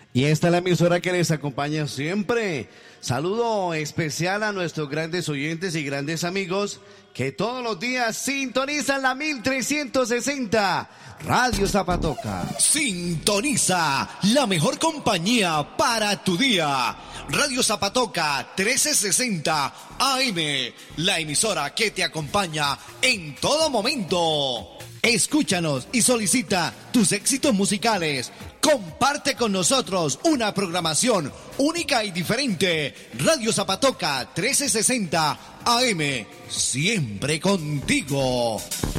Y esta es la emisora que les acompaña siempre. Saludo especial a nuestros grandes oyentes y grandes amigos que todos los días sintonizan la 1360 Radio Zapatoca. Sintoniza la mejor compañía para tu día. Radio Zapatoca 1360 AM, la emisora que te acompaña en todo momento. Escúchanos y solicita tus éxitos musicales. Comparte con nosotros una programación única y diferente. Radio Zapatoca 1360 AM, siempre contigo.